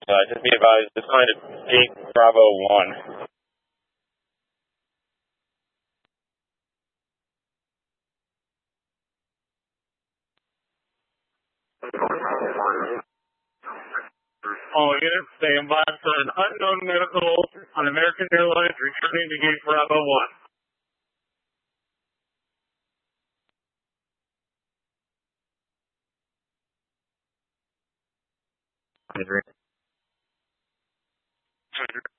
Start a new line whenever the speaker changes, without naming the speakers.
Just be advised, this line is Gate Bravo 1. All units, stand by for an unknown medical on American Airlines returning to Gate Bravo 1.